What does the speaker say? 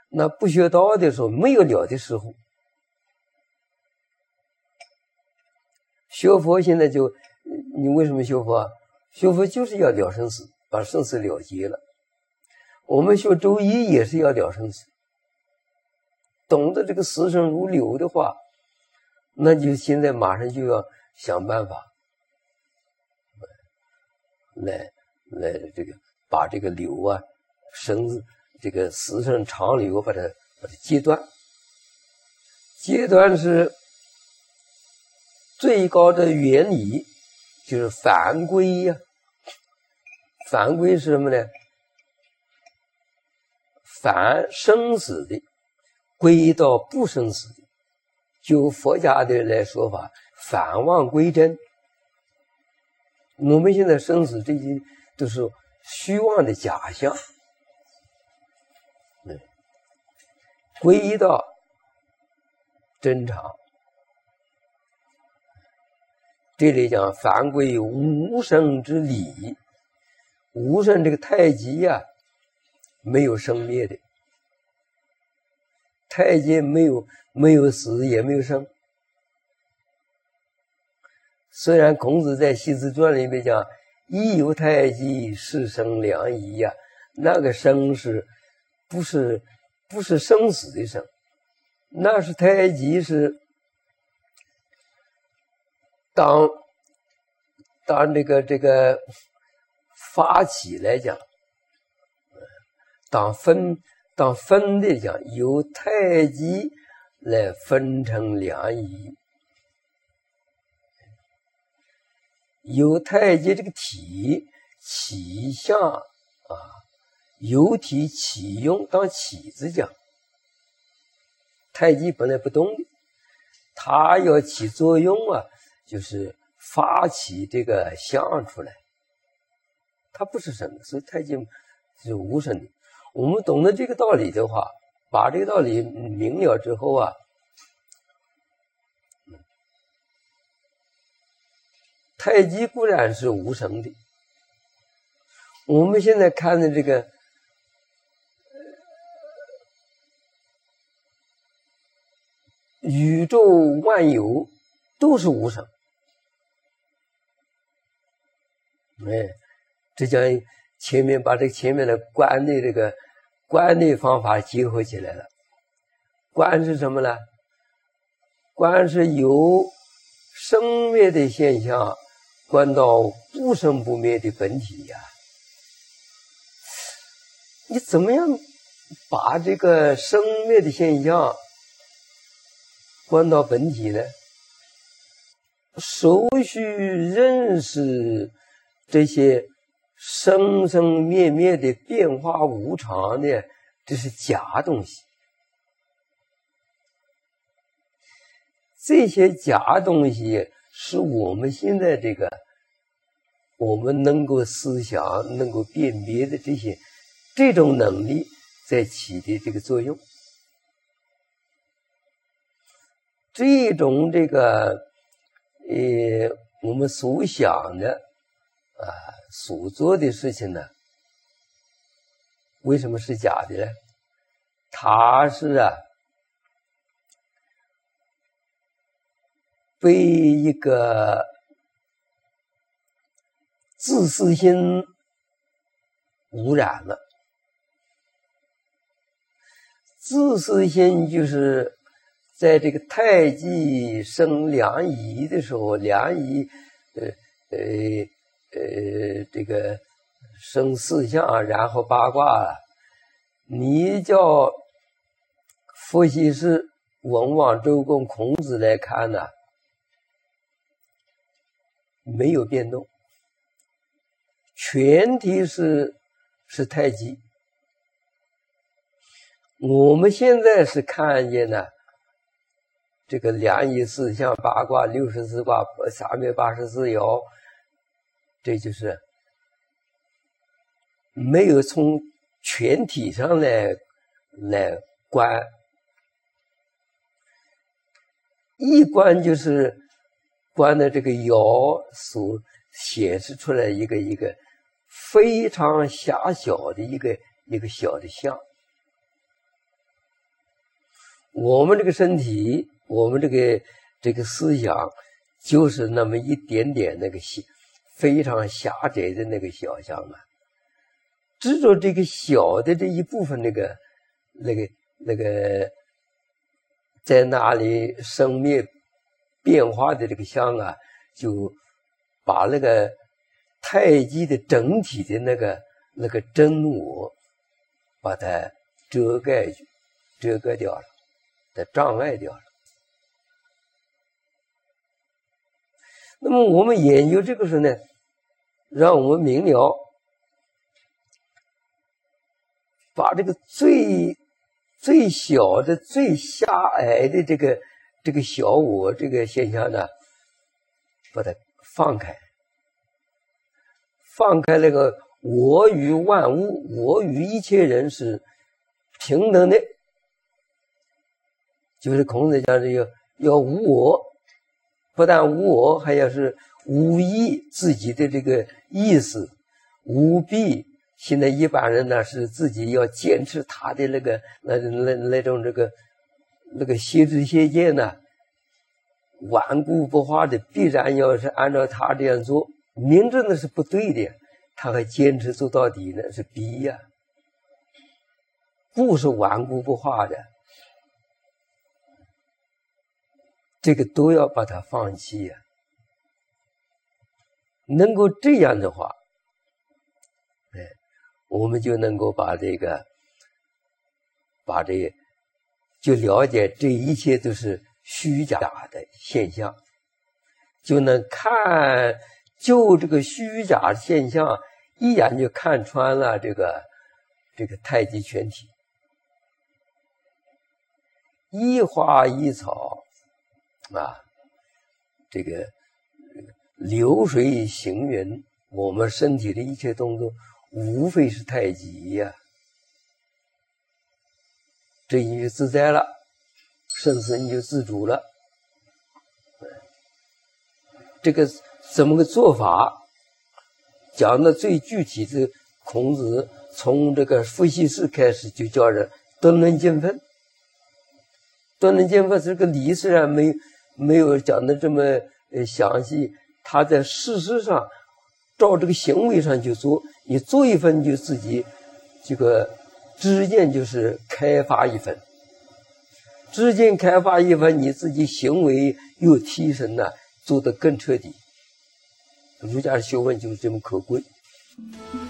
那不学道的时候没有了的时候，学佛现在就，你为什么学佛啊？学佛就是要了生死，把生死了结了。我们学周易也是要了生死，懂得这个死生如流的话，那就现在马上就要想办法来这个把这个流啊生这个死生长流把它截断。截断是最高的原理，就是反归呀。反归是什么呢？反生死的归到不生死的，就佛家的来说法，反妄归真。我们现在生死这些都是虚妄的假象，归到真常。这里讲反归无生之理，无生这个太极呀，没有生灭的，太极没有死也没有生。虽然孔子在《系辞传》里面讲亦有太极，是生两仪呀，那个生是不是生死的生，那是太极是当这个发起来讲，当分的讲，由太极来分成两仪，由太极这个体起相啊，由体起用，当起字讲。太极本来不动的，它要起作用啊，就是发起这个相出来，它不是生的，所以太极是无生的。我们懂得这个道理的话，把这个道理明了之后啊，太极固然是无生的。我们现在看的这个宇宙万有都是无生，这讲前面把这前面的观的这个观的方法结合起来了。观是什么呢？观是由生灭的现象观到不生不灭的本体呀。你怎么样把这个生灭的现象观到本体呢？首须认识这些生生灭灭的变化无常的，这是假东西。这些假东西是我们现在这个我们能够思想能够辨别的这种能力在起的这个作用。这种这个我们所想的所做的事情呢，为什么是假的呢？它是被一个自私心污染了。自私心就是在这个太极生两仪的时候，两仪这个生四象，然后八卦，你叫伏羲氏、文王、周公、孔子来看呢，没有变动，全体是太极。我们现在是看见呢，这个两仪四象八卦64卦384爻，这就是没有从全体上来观，一观就是观的这个爻所显示出来一个非常狭小的一个小的象。 我们这个身体，我们这个思想，就是那么一点点那个非常狭窄的那个小象啊。执着这个小的这一部分那个在那里生灭变化的这个相啊，就把那个太极的整体的那个真我，把它遮盖掉了，它障碍掉了。那么我们研究这个时候呢，让我们明了，把这个最小的、最狭隘的这个小我这个现象呢，把它放开那个我与万物，我与一切人是平等的，就是孔子讲的要无我，不但无我，还要是无意自己的这个意思，无弊。现在一般人呢是自己要坚持他的那种邪知邪见呢，顽固不化的，必然要是按照他这样做，明知那是不对的，他还坚持做到底呢，是逼呀，不是顽固不化的，这个都要把它放弃呀。能够这样的话，我们就能够把这就了解这一切都是虚假的现象，就能看就这个虚假现象，一眼就看穿了这个太极全体，一花一草啊，这个流水行云，我们身体的一切动作无非是太极呀，这你就自在了，生死你就自主了。这个怎么个做法？讲的最具体的，孔子从这个伏羲氏开始就叫人敦伦尽分。敦伦尽分这个理虽然没有讲的这么详细，他在事实上照这个行为上就做，你做一分就自己这个知见就是开发一分，知见开发一分，你自己行为又提升了，做得更彻底。儒家的学问就是这么可贵。